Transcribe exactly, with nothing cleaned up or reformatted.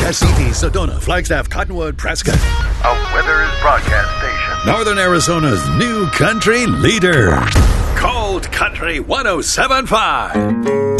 Casitas, Sedona, Flagstaff, Cottonwood, Prescott. A Withers broadcast station. Northern Arizona's new country leader. Cold Country one oh seven point five.